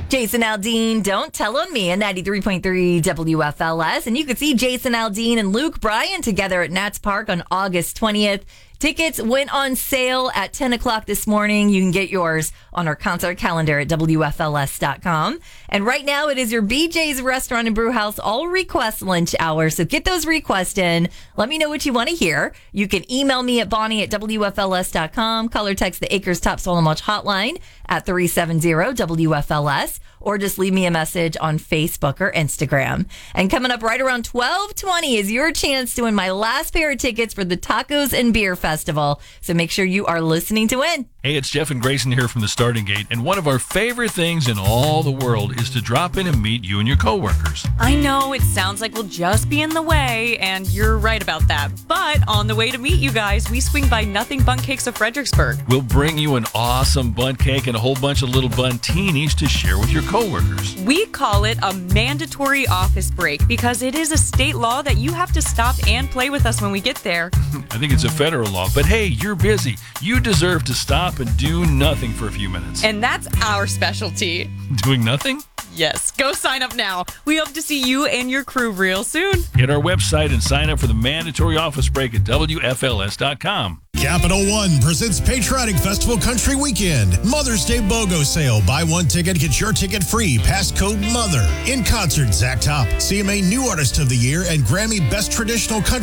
Jason Aldean, Don't Tell on Me, at 93.3 WFLS. And you can see Jason Aldean and Luke Bryan together at Nats Park on August 20th. Tickets went on sale at 10 o'clock this morning. You can get yours on our concert calendar at WFLS.com. And right now it is your BJ's Restaurant and Brew House all request lunch hour. So get those requests in. Let me know what you want to hear. You can email me at Bonnie at WFLS.com. Call or text the Acres Top Stolen Mulch hotline at 370-WFLS. Or just leave me a message on Facebook or Instagram. And coming up right around 12:20 is your chance to win my last pair of tickets for the Tacos and Beer Festival. So make sure you are listening to win. Hey, it's Jeff and Grayson here from the Starting Gate, and one of our favorite things in all the world is to drop in and meet you and your coworkers. I know it sounds like we'll just be in the way, and you're right about that. But on the way to meet you guys, we swing by Nothing Bun Cakes of Fredericksburg. We'll bring you an awesome bun cake and a whole bunch of little buntinis to share with your coworkers. We call it a mandatory office break because it is a state law that you have to stop and play with us when we get there. I think it's a federal law, but hey, you're busy. You deserve to stop and do nothing for a few minutes. And that's our specialty. Doing nothing? Yes. Go sign up now. We hope to see you and your crew real soon. Hit our website and sign up for the mandatory office break at WFLS.com. Capital One presents Patriotic Festival Country Weekend. Mother's Day BOGO sale. Buy one ticket, get your ticket free. Passcode MOTHER. In concert, Zach Top, CMA New Artist of the Year, and Grammy Best Traditional Country